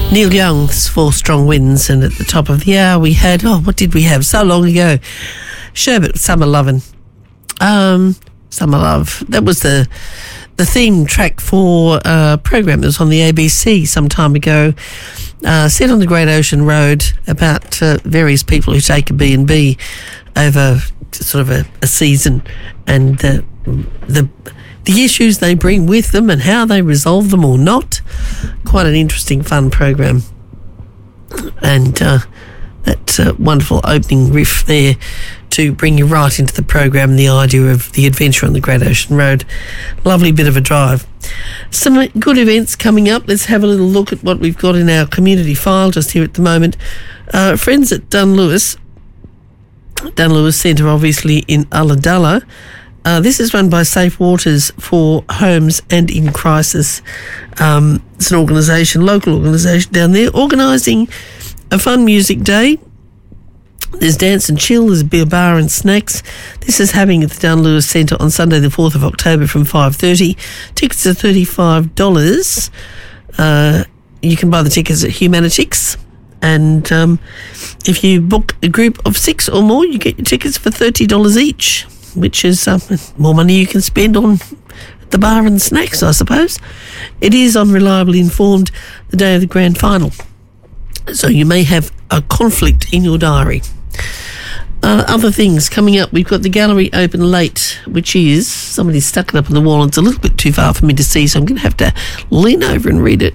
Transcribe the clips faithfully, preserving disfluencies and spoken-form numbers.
Neil Young's Four Strong Winds, and at the top of the hour we had, oh, what did we have so long ago? Sherbet, Summer Lovin'. Um, Summer Love. That was the the theme track for a program that was on the A B C some time ago, uh, set on the Great Ocean Road, about uh, various people who take a B and B over sort of a, a season, and uh, the the issues they bring with them and how they resolve them or not. Quite an interesting, fun program. And uh, that uh, wonderful opening riff there to bring you right into the program, the idea of the adventure on the Great Ocean Road. Lovely bit of a drive. Some good events coming up. Let's have a little look at what we've got in our community file just here at the moment. Uh, friends at Dun Lewis, Dun Lewis Centre, obviously in Ulladulla. Uh, this is run by Safe Waters for Homes and in Crisis. Um, it's an organisation, local organisation down there, organising a fun music day. There's dance and chill, there's beer bar and snacks. This is happening at the Dun Lewis Centre on Sunday the fourth of October from five thirty. Tickets are thirty-five dollars. Uh, you can buy the tickets at Humanitix. And um, if you book a group of six or more, you get your tickets for thirty dollars each, which is uh, more money you can spend on the bar and snacks, I suppose. It is on Reliably Informed, the day of the grand final. So you may have a conflict in your diary. Uh, other things coming up, we've got the gallery open late, which is, somebody's stuck it up on the wall and it's a little bit too far for me to see, so I'm going to have to lean over and read it.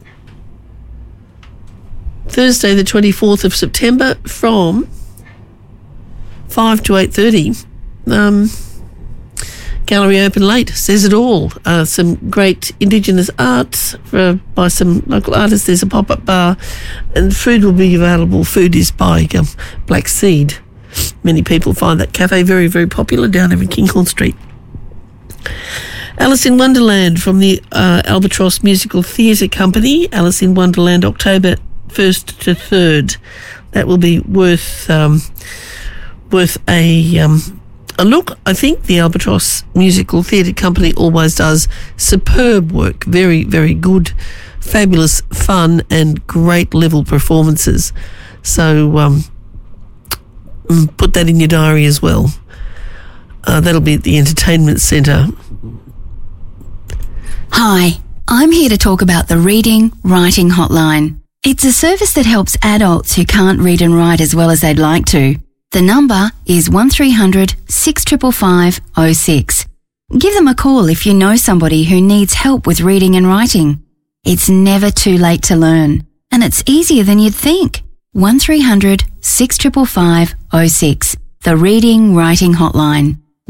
Thursday the twenty-fourth of September from five to eight thirty. Um, gallery open late, says it all. Uh, some great Indigenous art for, by some local artists. There's a pop-up bar, and food will be available. Food is by um, Black Seed. Many people find that cafe very, very popular down there in Kinghorn Street. Alice in Wonderland from the uh, Albatross Musical Theatre Company. Alice in Wonderland, October first to third. That will be worth um, worth a... Um, A look. I think the Albatross Musical Theatre Company always does superb work, very, very good, fabulous fun and great level performances. So um, put that in your diary as well. Uh, that'll be at the Entertainment Centre. Hi, I'm here to talk about the Reading Writing Hotline. It's a service that helps adults who can't read and write as well as they'd like to. The number is one three hundred, six five five, oh six. Give them a call if you know somebody who needs help with reading and writing. It's never too late to learn, and it's easier than you'd think. one three hundred, six five five, oh six. The Reading Writing Hotline.